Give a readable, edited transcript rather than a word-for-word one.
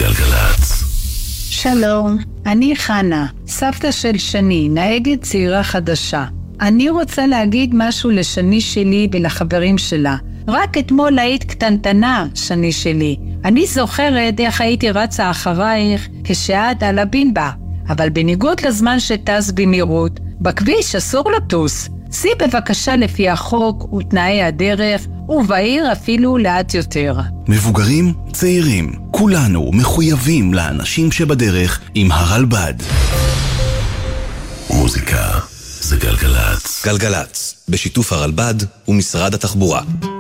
גלגלצ. שלום, אני חנה, סבתא של שני, נהגת צעירה חדשה. אני רוצה להגיד משהו לשני שלי ולחברים שלה. רק אתמול היית קטנטנה, שני שלי. אני זוכרת איך הייתי רצה אחרייך כשאת על הבינבה. אבל בניגוד לזמן שטס במהירות, בכביש אסור לטוס. סי בבקשה לפי החוק ותנאי הדרך, ובעיר אפילו לאט יותר. מבוגרים, צעירים, כולנו מחויבים לאנשים שבדרך עם הרלב"ד. מוזיקה זה גלגלצ. גלגלצ, בשיתוף הרלב"ד ומשרד התחבורה.